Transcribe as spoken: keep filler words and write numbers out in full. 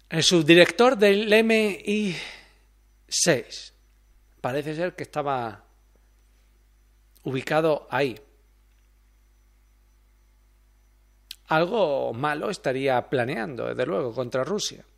El subdirector del M I seis parece ser que estaba ubicado ahí. Algo malo estaría planeando, desde luego, contra Rusia.